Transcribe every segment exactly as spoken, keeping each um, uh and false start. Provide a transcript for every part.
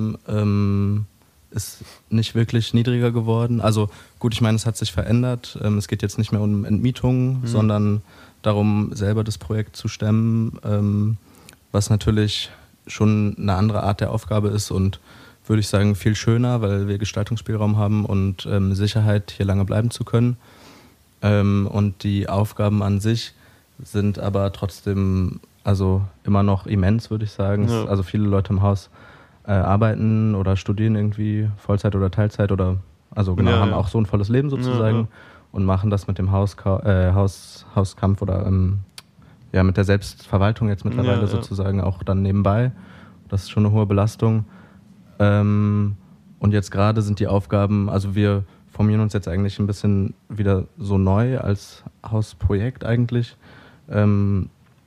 ähm, ist nicht wirklich niedriger geworden. Also gut, ich meine, es hat sich verändert. Ähm, es geht jetzt nicht mehr um Entmietung, mhm. sondern darum, selber das Projekt zu stemmen, ähm, was natürlich schon eine andere Art der Aufgabe ist und würde ich sagen, viel schöner, weil wir Gestaltungsspielraum haben und ähm, Sicherheit, hier lange bleiben zu können. Ähm, und die Aufgaben an sich sind aber trotzdem also immer noch immens, würde ich sagen. Ja. Also viele Leute im Haus äh, arbeiten oder studieren irgendwie Vollzeit oder Teilzeit oder also genau, ja, haben ja. auch so ein volles Leben sozusagen ja, ja. und machen das mit dem Hauska- äh, Haus, Hauskampf oder ähm, ja, mit der Selbstverwaltung jetzt mittlerweile ja, sozusagen ja. auch dann nebenbei. Das ist schon eine hohe Belastung. Ähm, und jetzt gerade sind die Aufgaben, also wir formieren uns jetzt eigentlich ein bisschen wieder so neu als Hausprojekt eigentlich ähm,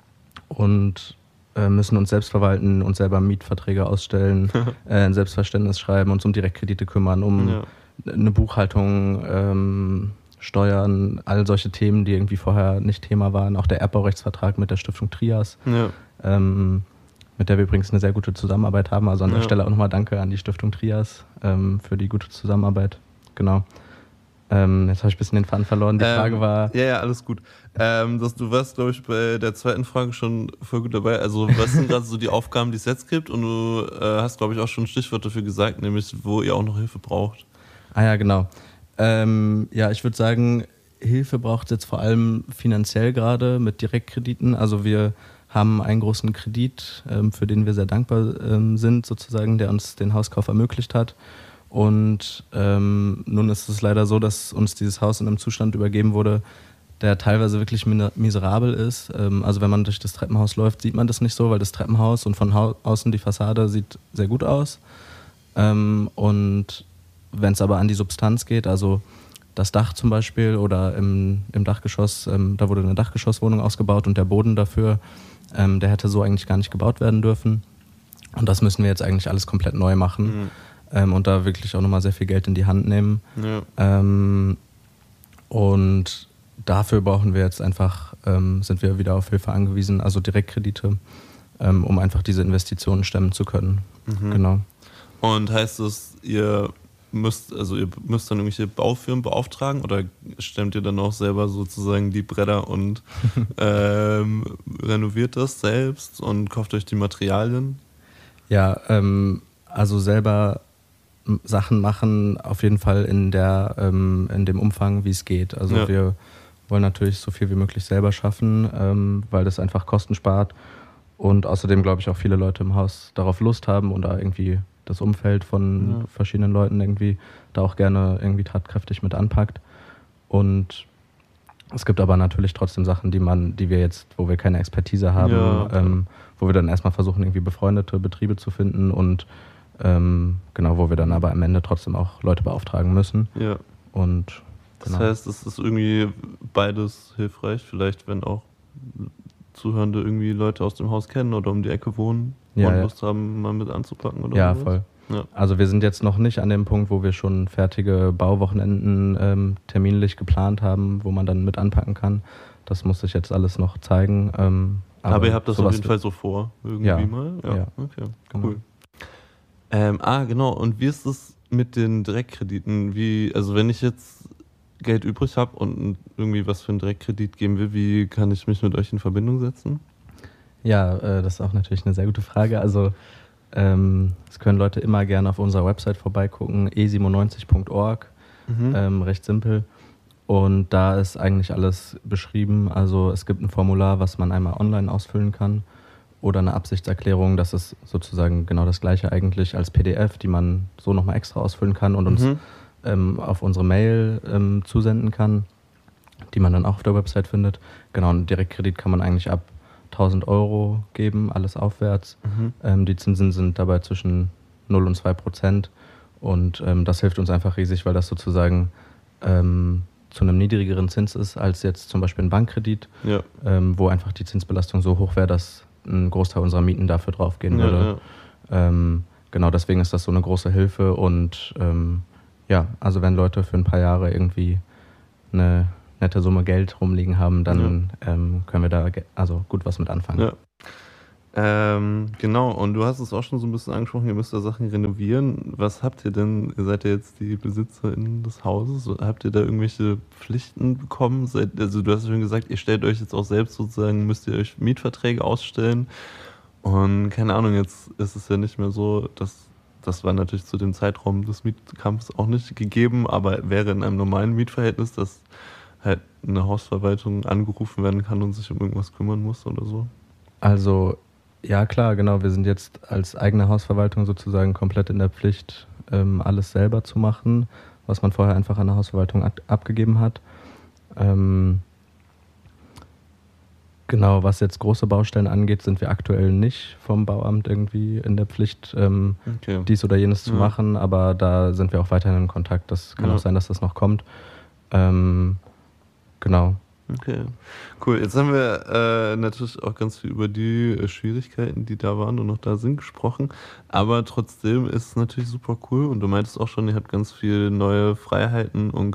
und äh, müssen uns selbst verwalten, uns selber Mietverträge ausstellen, äh, ein Selbstverständnis schreiben, uns um Direktkredite kümmern, um ja. eine Buchhaltung, ähm, Steuern, all solche Themen, die irgendwie vorher nicht Thema waren. Auch der Erbbaurechtsvertrag mit der Stiftung Trias, ja. ähm, mit der wir übrigens eine sehr gute Zusammenarbeit haben. Also an der ja. Stelle auch nochmal Danke an die Stiftung Trias ähm, für die gute Zusammenarbeit. Genau. Ähm, jetzt habe ich ein bisschen den Faden verloren. Die ähm, Frage war... Ja, ja, alles gut. Ähm, das, du warst, glaube ich, bei der zweiten Frage schon voll gut dabei. Also was sind gerade so die Aufgaben, die es jetzt gibt? Und du äh, hast, glaube ich, auch schon ein Stichwort dafür gesagt, nämlich wo ihr auch noch Hilfe braucht. Ah ja, genau. Ähm, ja, ich würde sagen, Hilfe braucht es jetzt vor allem finanziell gerade mit Direktkrediten. Also wir haben einen großen Kredit, ähm, für den wir sehr dankbar ähm, sind, sozusagen, der uns den Hauskauf ermöglicht hat. Und ähm, nun ist es leider so, dass uns dieses Haus in einem Zustand übergeben wurde, der teilweise wirklich miserabel ist. Ähm, also wenn man durch das Treppenhaus läuft, sieht man das nicht so, weil das Treppenhaus und von hau- außen die Fassade sieht sehr gut aus. Ähm, und wenn es aber an die Substanz geht, also das Dach zum Beispiel oder im, im Dachgeschoss, ähm, da wurde eine Dachgeschosswohnung ausgebaut und der Boden dafür, ähm, der hätte so eigentlich gar nicht gebaut werden dürfen. Und das müssen wir jetzt eigentlich alles komplett neu machen. Mhm. Ähm, und da wirklich auch nochmal sehr viel Geld in die Hand nehmen. Ja. Ähm, und dafür brauchen wir jetzt einfach, ähm, sind wir wieder auf Hilfe angewiesen, also Direktkredite, ähm, um einfach diese Investitionen stemmen zu können. Mhm. Genau. Und heißt das, ihr müsst, also ihr müsst dann irgendwelche Baufirmen beauftragen oder stemmt ihr dann auch selber sozusagen die Bretter und ähm, renoviert das selbst und kauft euch die Materialien? Ja, ähm, also selber Sachen machen, auf jeden Fall in der ähm, in dem Umfang, wie es geht. Also ja. wir wollen natürlich so viel wie möglich selber schaffen, ähm, weil das einfach Kosten spart und außerdem glaube ich auch viele Leute im Haus darauf Lust haben und da irgendwie das Umfeld von ja. verschiedenen Leuten irgendwie da auch gerne irgendwie tatkräftig mit anpackt. Und es gibt aber natürlich trotzdem Sachen, die man, die wir jetzt, wo wir keine Expertise haben, ja, okay. ähm, wo wir dann erstmal versuchen, irgendwie befreundete Betriebe zu finden und ähm, genau, wo wir dann aber am Ende trotzdem auch Leute beauftragen müssen. Ja. Und genau. Das heißt, es ist irgendwie beides hilfreich, vielleicht wenn auch Zuhörende irgendwie Leute aus dem Haus kennen oder um die Ecke wohnen ja, und ja. Lust haben, mal mit anzupacken oder ja, sowas. Voll. Ja, also wir sind jetzt noch nicht an dem Punkt, wo wir schon fertige Bauwochenenden ähm, terminlich geplant haben, wo man dann mit anpacken kann. Das muss sich jetzt alles noch zeigen. Ähm, aber, aber ihr habt das auf jeden Fall so vor, irgendwie ja, mal? Ja, ja. Okay, genau. Cool. Ähm, ah, genau. Und wie ist es mit den Direktkrediten? Wie, also wenn ich jetzt Geld übrig habe und irgendwie was für einen Direktkredit geben will, wie kann ich mich mit euch in Verbindung setzen? Ja, äh, das ist auch natürlich eine sehr gute Frage. Also ähm, es können Leute immer gerne auf unserer Website vorbeigucken, e siebenundneunzig punkt org, mhm. ähm, recht simpel. Und da ist eigentlich alles beschrieben. Also es gibt ein Formular, was man einmal online ausfüllen kann oder eine Absichtserklärung. Das ist sozusagen genau das Gleiche eigentlich als P D F, die man so nochmal extra ausfüllen kann und uns mhm. ähm, auf unsere Mail ähm, zusenden kann, die man dann auch auf der Website findet. Genau, einen Direktkredit kann man eigentlich ab tausend Euro geben, alles aufwärts. Mhm. Ähm, die Zinsen sind dabei zwischen null und zwei Prozent und ähm, das hilft uns einfach riesig, weil das sozusagen ähm, zu einem niedrigeren Zins ist als jetzt zum Beispiel ein Bankkredit, ja. ähm, wo einfach die Zinsbelastung so hoch wäre, dass ein Großteil unserer Mieten dafür draufgehen ja, würde. Ja. Ähm, genau, deswegen ist das so eine große Hilfe und ähm, ja, also wenn Leute für ein paar Jahre irgendwie eine nette Summe Geld rumliegen haben, dann ja. ähm, können wir da ge- also gut was mit anfangen. Ja. Ähm, genau, und du hast es auch schon so ein bisschen angesprochen, ihr müsst da Sachen renovieren. Was habt ihr denn, ihr seid ja jetzt die BesitzerInnen des Hauses, habt ihr da irgendwelche Pflichten bekommen? Seid, also du hast ja schon gesagt, ihr stellt euch jetzt auch selbst sozusagen, müsst ihr euch Mietverträge ausstellen. Und keine Ahnung, jetzt ist es ja nicht mehr so, dass das war natürlich zu dem Zeitraum des Mietkampfs auch nicht gegeben, aber wäre in einem normalen Mietverhältnis, dass halt eine Hausverwaltung angerufen werden kann und sich um irgendwas kümmern muss oder so? Also, ja klar, genau. Wir sind jetzt als eigene Hausverwaltung sozusagen komplett in der Pflicht, ähm, alles selber zu machen, was man vorher einfach an der Hausverwaltung ab- abgegeben hat. Ähm, genau, was jetzt große Baustellen angeht, sind wir aktuell nicht vom Bauamt irgendwie in der Pflicht, ähm, Okay. dies oder jenes zu Ja. machen, aber da sind wir auch weiterhin in Kontakt. Das kann Ja. auch sein, dass das noch kommt. Ähm, genau. Okay, cool. Jetzt haben wir äh, natürlich auch ganz viel über die äh, Schwierigkeiten, die da waren und noch da sind, gesprochen. Aber trotzdem ist es natürlich super cool. Und du meintest auch schon, ihr habt ganz viele neue Freiheiten und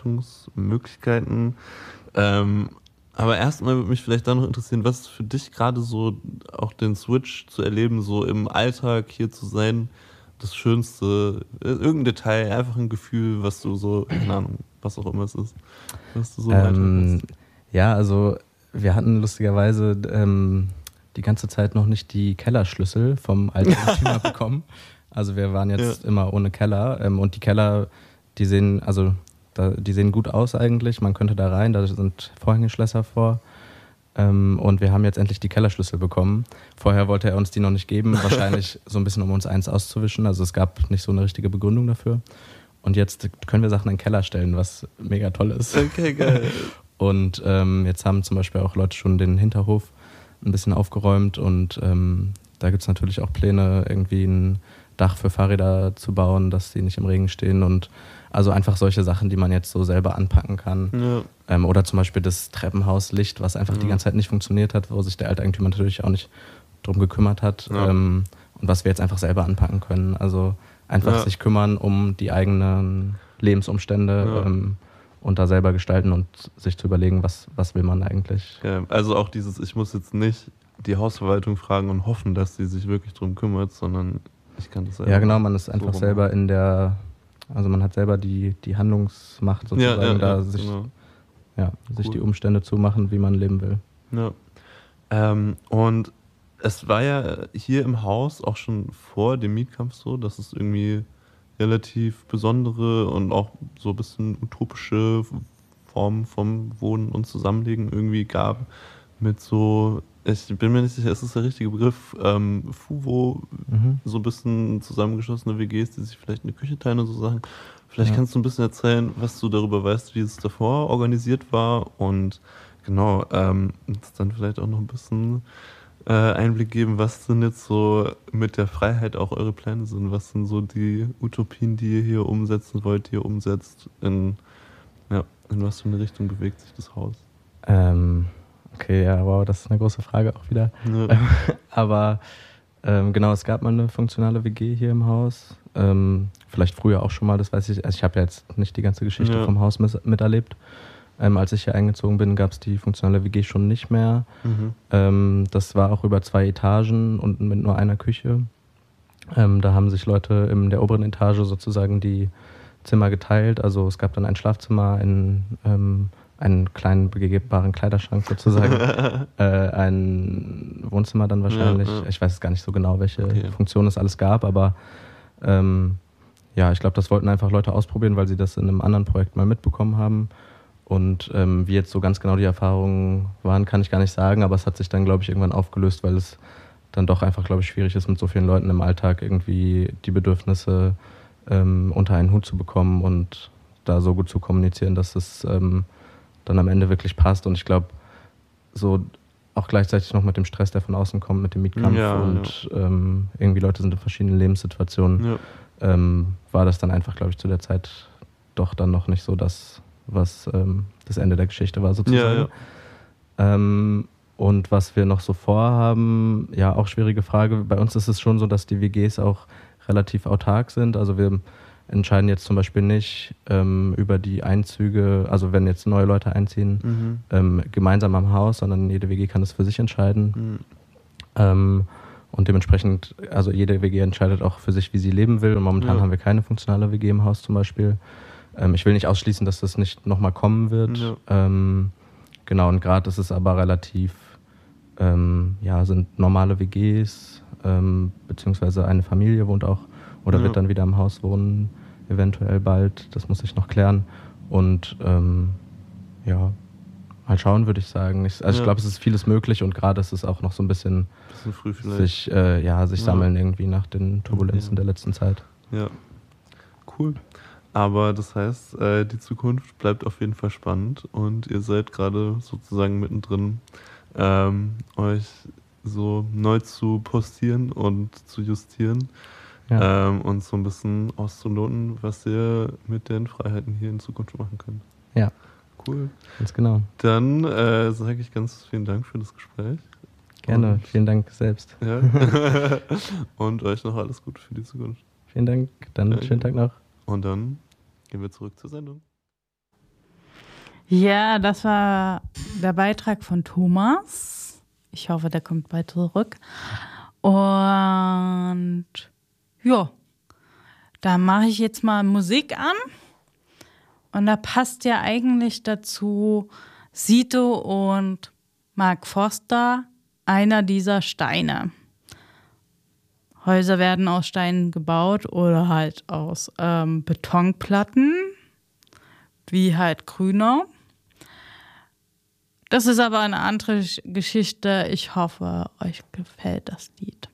Gestaltungsmöglichkeiten. Ähm, aber erstmal würde mich vielleicht da noch interessieren, was für dich gerade so auch den Switch zu erleben, so im Alltag hier zu sein, das Schönste, äh, irgendein Detail, einfach ein Gefühl, was du so, keine Ahnung, was auch immer es ist, was du so im Alltag Ähm, hast. ja, also wir hatten lustigerweise ähm, die ganze Zeit noch nicht die Kellerschlüssel vom Eigentümer bekommen. Also wir waren jetzt Ja. immer ohne Keller ähm, und die Keller, die sehen, also da, die sehen gut aus eigentlich. Man könnte da rein, da sind Vorhängeschlösser vor. Ähm, und wir haben jetzt endlich die Kellerschlüssel bekommen. Vorher wollte er uns die noch nicht geben, wahrscheinlich so ein bisschen, um uns eins auszuwischen. Also es gab nicht so eine richtige Begründung dafür. Und jetzt können wir Sachen in den Keller stellen, was mega toll ist. Okay, geil. Und ähm, jetzt haben zum Beispiel auch Leute schon den Hinterhof ein bisschen aufgeräumt und ähm, da gibt es natürlich auch Pläne, irgendwie ein Dach für Fahrräder zu bauen, dass die nicht im Regen stehen und also einfach solche Sachen, die man jetzt so selber anpacken kann. Ja. Ähm, oder zum Beispiel das Treppenhauslicht, was einfach Ja. die ganze Zeit nicht funktioniert hat, wo sich der Alteigentümer natürlich auch nicht drum gekümmert hat Ja. ähm, und was wir jetzt einfach selber anpacken können. Also einfach Ja. sich kümmern um die eigenen Lebensumstände Ja. ähm, und da selber gestalten und sich zu überlegen, was, was will man eigentlich. Ja, also auch dieses, ich muss jetzt nicht die Hausverwaltung fragen und hoffen, dass sie sich wirklich drum kümmert, sondern ich kann das selber. Ja, genau, man ist einfach rum selber machen. in der, also man hat selber die, die Handlungsmacht sozusagen, ja, ja, da ja, sich, genau. ja, sich Cool. die Umstände zu machen, wie man leben will. Ja. Ähm, und es war ja hier im Haus auch schon vor dem Mietkampf so, dass es irgendwie relativ besondere und auch so ein bisschen utopische Formen vom Wohnen und Zusammenlegen irgendwie gab. Mit so, ich bin mir nicht sicher, ist das der richtige Begriff? Ähm, Fuvo, Mhm. so ein bisschen zusammengeschlossene W Gs, die sich vielleicht eine Küche teilen und so Sachen. Vielleicht Ja. kannst du ein bisschen erzählen, was du darüber weißt, wie es davor organisiert war und genau, ähm, uns dann vielleicht auch noch ein bisschen äh, Einblick geben, was denn jetzt so mit der Freiheit auch eure Pläne sind. Was sind so die Utopien, die ihr hier umsetzen wollt, die ihr umsetzt? In, ja, in was für eine Richtung bewegt sich das Haus? Ähm, okay, ja, wow, das ist eine große Frage auch wieder. Ja. Aber ähm, genau, es gab mal eine funktionale W G hier im Haus. Ähm, vielleicht früher auch schon mal, das weiß ich. Also ich habe ja jetzt nicht die ganze Geschichte Ja. vom Haus mis- miterlebt. Ähm, als ich hier eingezogen bin, gab es die funktionale W G schon nicht mehr. Mhm. Ähm, das war auch über zwei Etagen und mit nur einer Küche. Ähm, da haben sich Leute in der oberen Etage sozusagen die Zimmer geteilt. Also es gab dann ein Schlafzimmer, ein, ähm, einen kleinen begehbaren Kleiderschrank sozusagen, äh, ein Wohnzimmer dann wahrscheinlich. Ja, ja. Ich weiß gar nicht so genau, welche Okay. Funktion es alles gab, aber ähm, ja, ich glaube, das wollten einfach Leute ausprobieren, weil sie das in einem anderen Projekt mal mitbekommen haben. Und ähm, wie jetzt so ganz genau die Erfahrungen waren, kann ich gar nicht sagen, aber es hat sich dann, glaube ich, irgendwann aufgelöst, weil es dann doch einfach, glaube ich, schwierig ist, mit so vielen Leuten im Alltag irgendwie die Bedürfnisse ähm, unter einen Hut zu bekommen und da so gut zu kommunizieren, dass es ähm, dann am Ende wirklich passt. Und ich glaube, so auch gleichzeitig noch mit dem Stress, der von außen kommt, mit dem Mietkampf Ja, und Ähm, irgendwie Leute sind in verschiedenen Lebenssituationen, Ja. ähm, war das dann einfach, glaube ich, zu der Zeit doch dann noch nicht so das, was ähm, das Ende der Geschichte war sozusagen. Ja, ja. Ähm, und was wir noch so vorhaben, ja, auch schwierige Frage. Bei uns ist es schon so, dass die W Gs auch relativ autark sind. Also wir entscheiden jetzt zum Beispiel nicht ähm, über die Einzüge, also wenn jetzt neue Leute einziehen, Mhm. ähm, gemeinsam am Haus, sondern jede W G kann das für sich entscheiden. Mhm. Ähm, und dementsprechend, also jede W G entscheidet auch für sich, wie sie leben will. Und momentan ja. haben wir keine funktionale W G im Haus zum Beispiel. Ähm, ich will nicht ausschließen, dass das nicht nochmal kommen wird. Ja. Ähm, genau, und gerade ist es aber relativ, ähm, ja, sind normale W Gs, ähm, beziehungsweise eine Familie wohnt auch oder ja. wird dann wieder im Haus wohnen, eventuell bald. Das muss ich noch klären. Und ähm, ja, mal schauen, würde ich sagen. Ich, also ja. ich glaube, es ist vieles möglich und gerade ist es auch noch so ein bisschen, bisschen früh vielleicht. sich, äh, ja, sich ja. sammeln irgendwie nach den Turbulenzen ja. der letzten Zeit. Ja, cool. Aber das heißt, äh, die Zukunft bleibt auf jeden Fall spannend und ihr seid gerade sozusagen mittendrin, ähm, euch so neu zu postieren und zu justieren ja. ähm, und so ein bisschen auszuloten, was ihr mit den Freiheiten hier in Zukunft machen könnt. Ja. Cool. Ganz genau. Dann äh, sage ich ganz vielen Dank für das Gespräch. Gerne, und, vielen Dank selbst. Ja. Und euch noch alles Gute für die Zukunft. Vielen Dank, dann ja, schönen Tag noch. Und dann gehen wir zurück zur Sendung. Ja, das war der Beitrag von Thomas. Ich hoffe, der kommt bald zurück. Und ja, da mache ich jetzt mal Musik an. Und da passt ja eigentlich dazu Sito und Mark Forster, einer dieser Steine. Häuser werden aus Steinen gebaut oder halt aus ähm, Betonplatten, wie halt Grünau. Das ist aber eine andere Geschichte. Ich hoffe, euch gefällt das Lied.